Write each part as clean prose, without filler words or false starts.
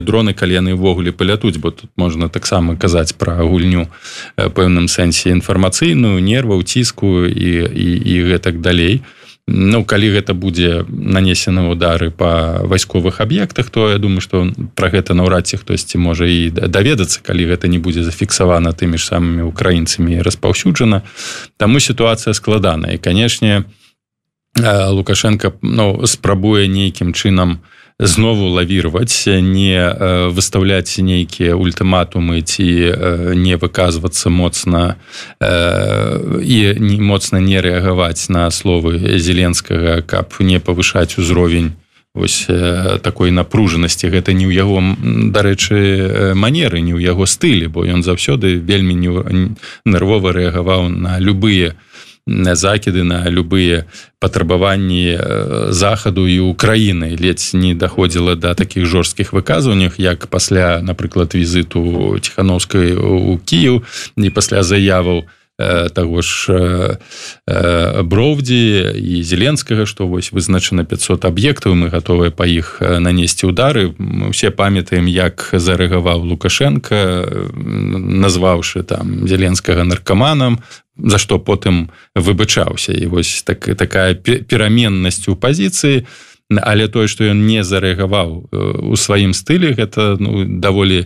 дроны, калі яны ўвогуле палятуць, бо тут можна таксама казаць пра гульню пэўным сэнсе інфармацыйную, нерваў, ціску і гэтак далей. Ну, калі гэта будзе нанесены ўдары па вайсковых аб'ектах, то я думаю, што пра гэта наўрад ці хтосьці можа і даведацца, калі гэта не будзе зафіксавана тымі ж самымі украінцамі і распаўсюджана. Таму сітуацыя складаная. І, канешне, Лукашенко спрабуе нейкім чынам знову лавіраваць, не выставляць нейкія ультыматумы ці не выказвацца моцна і моцна не рэагаваць на словы Зеленскага, каб не павышаць узровень вось такой напружанасці. Гэта не ў яго, дарэчы, манеры, не ў яго стылі, бо ён заўсёды вельмі нервова рэагаваў на любыя закіды, на любыя патрабаванні Захаду і Украіны. Ледзь не даходзіла да такіх жорсткіх выказваннях, як пасля, напрыклад, візіту Ціханаўскай у Кіеў і пасля заяваў таго ж Броўдзі і Зеленскага, што вось вызначана 500 аб'ектаў, мы гатовыя па іх нанесці ўдары. Мы ўсе памятаем, як зарэагаваў Лукашенко, назваўшы там Зеленскага наркаманам, за што потым выбачаўся. І вось такая пераменнасць у пазіцыі, але тое, што ён не зарэагаваў у сваім стылі, гэта даволі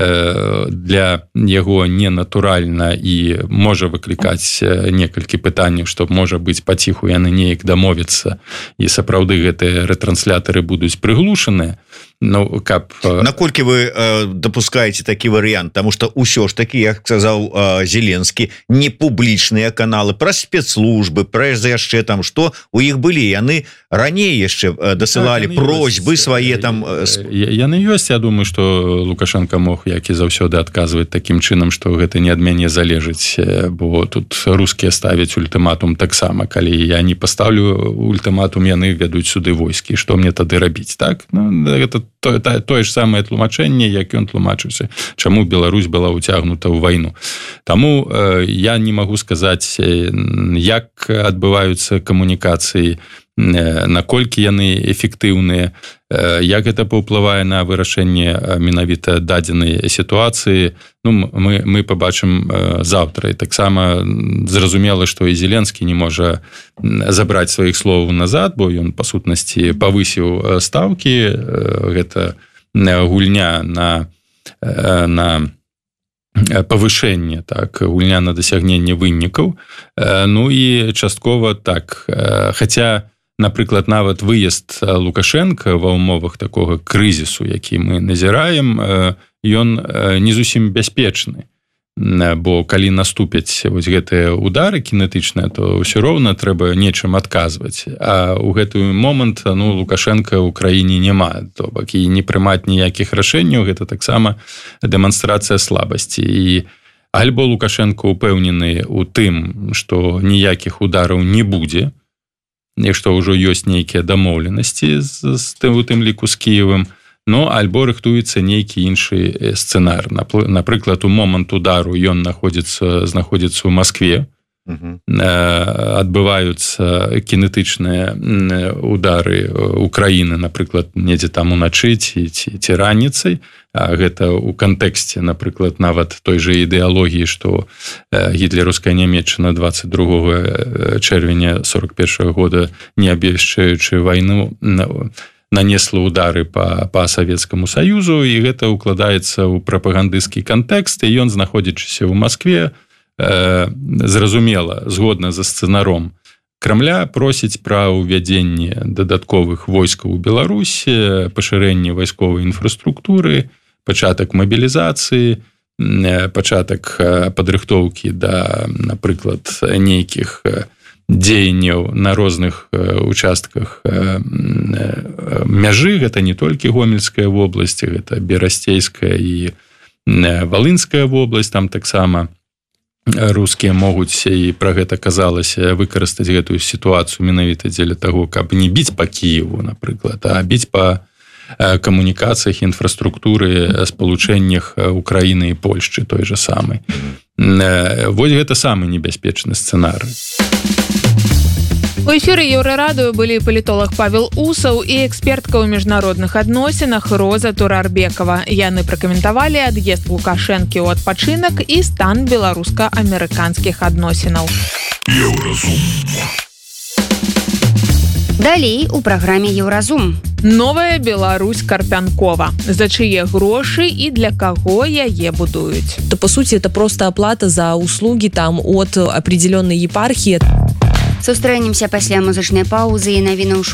для яго ненатуральна і можа выклікаць некалькі пытанняў, што можа быць паціху яны неяк дамовяцца і сапраўды гэтыя рэтрансляторы будуць прыглушаныя. Ну, каб... Наколькі вы дапускаеце такі варыянт? Таму што ўсё ж такі, як сказаў Зеленскі, не публічныя каналы, пра спецслужбы, пра яшчэ там што, у іх былі, яны раней яшчэ дасылалі просьбы свае там... Яны ёсць, я думаю, што Лукашенко мог, як і заўсёды, адказваць такім чынам, што гэта не ад мяне залежыць, бо тут рускія ставяць ультыматум таксама. Калі я не паставлю ультыматум, яны вядуць сюды войскі. Што мне тады рабіць, так? Ну, гэта тое ж самае тлумачэнне, як ён тлумачыўся, чаму Беларусь была ўцягнута ў вайну. Таму я не магу сказаць, як адбываюцца камунікацыі, наколькі яны эфектыўныя, як гэта паўплывае на вырашэнне менавіта дадзенай сітуацыі. Ну, мы пабачым заўтра. І таксама зразумела, што і Зеленскі не можа забраць сваіх словаў назад, бо ён, па сутнасці, павысіў стаўкі. Гэта гульня на павышэнне, так, гульня на дасягненне вынікаў. Ну і часткова так. Хаця, напрыклад, нават выезд Лукашенко ва ўмовах такога крызісу, які мы назіраем, ён не зусім бяспечны. Бо калі наступяць вось гэтыя ўдары кінетычныя, то ўсё роўна трэба нечым адказваць. А ў гэты момант Лукашенка ў краіне няма. То бок і не прымаць ніякіх рашэнняў, гэта таксама дэманстрацыя слабасці. І альбо Лукашенко ўпэўнены ў тым, што ніякіх удараў не будзе, і што ўжо ёсць нейкія дамоўленасці у тым ліку з Кіевам, альбо рыхтуецца нейкі іншы сцэнар. Напрыклад, у момант удару ён знаходзіцца ў Маскве, адбываюцца кінетычныя удары Украіны, напрыклад, недзе там уначы ці раніцай, а гэта ў кантэксце, напрыклад, нават той жа ідэалогіі, што гітлераўская Нямецчына 22 чэрвеня 41 года, не абвешчаючы вайну, нанесла удары па Савецкаму Саюзу, і гэта укладаецца ў прапагандысцкі кантэкст, і ён, знаходзячыся ў Маскве, зразумела, згодна за сцэнаром Крамля, просіць пра ўвядзенне дадатковых войскаў у Беларусі, пашырэнне вайсковай інфраструктуры, пачатак мабілізацыі, пачатак падрыхтоўкі да, напрыклад, нейкіх дзеянняў на розных участках мяжы. Гэта не толькі Гомельская вобласць, гэта Берасцейская і Валынская вобласць, там таксама рускія могуць, і пра гэта казалася, выкарыстаць гэтую сітуацыю менавіта дзеля таго, каб не біць па Кіеву, напрыклад, а біць па камунікацыях, інфраструктуры, спалучэннях Украіны і Польшчы той жа самай. Вось гэта самы небяспечны сцэнарый. У эфіры Еўрарадыё былі палітолог Павел Усаў і экспертка ў міжнародных адносінах Роза Турарбекова. Яны пракаментавалі ад'езд Лукашэнкі ў адпачынак і стан беларуска-амерыканскіх адносінаў. Еўразум. Далей у праграме Еўразум. Новая Беларусь Карпянкова. За чые грошы і для каго яе будуюць? То, по сути, это просто оплата за услуги там от определенной епархии. Сустрэнемся пасля музычнай паўзы і навіну